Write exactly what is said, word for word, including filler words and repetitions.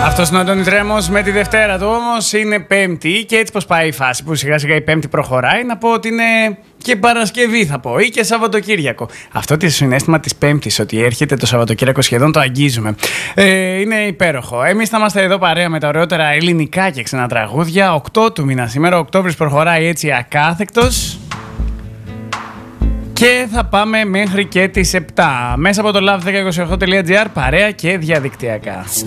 Αυτός είναι ο Αντώνης Ρέμος με τη Δευτέρα του, όμως είναι Πέμπτη και έτσι πως πάει η φάση που σιγά σιγά η Πέμπτη προχωράει, να πω ότι είναι και Παρασκευή θα πω ή και Σαββατοκύριακο. Αυτό το συναίσθημα της Πέμπτης ότι έρχεται το Σαββατοκύριακο σχεδόν το αγγίζουμε. Ε, είναι υπέροχο. Εμείς θα είμαστε εδώ παρέα με τα ωραιότερα ελληνικά και ξένα τραγούδια. οκτώ του μήνα σήμερα, ο Οκτώβρης προχωράει έτσι ακάθεκτος. Και θα πάμε μέχρι και τις επτά. Μέσα από το λαβ δέκα είκοσι οκτώ τελεία τζι άρ, παρέα και διαδικτυακά.